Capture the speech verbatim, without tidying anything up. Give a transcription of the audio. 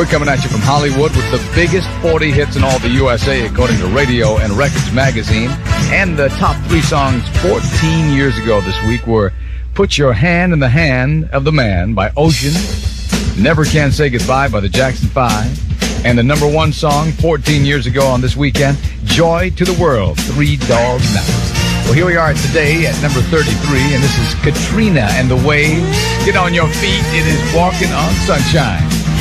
We're coming at you from Hollywood with the biggest forty hits in all the U S A, according to Radio and Records magazine. And the top three songs fourteen years ago this week were Put Your Hand in the Hand of the Man by Ocean, Never Can Say Goodbye by the Jackson Five, and the number one song fourteen years ago on this weekend, Joy to the World, Three Dog Night. Well, here we are today at number thirty-three, and this is Katrina and the Waves. Get on your feet. It is Walking on Sunshine.